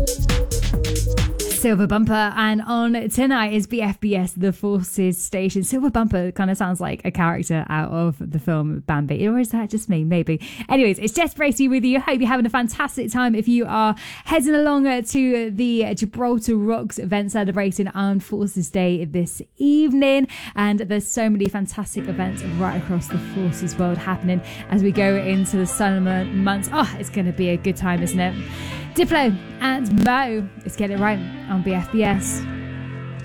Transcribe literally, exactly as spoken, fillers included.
Silver Bumper, and on tonight is B F B S The Forces Station. Silver Bumper kind of sounds like a character out of the film Bambi, or is that just me? Maybe. Anyways, it's Jess Bracey with you. Hope you're having a fantastic time. If you are heading along to the Gibraltar Rocks event celebrating Armed Forces Day this evening, and there's so many fantastic events right across the Forces world happening as we go into the summer months. Oh, it's going to be a good time, isn't it? Diplo and Mo, let's get it right on B F B S.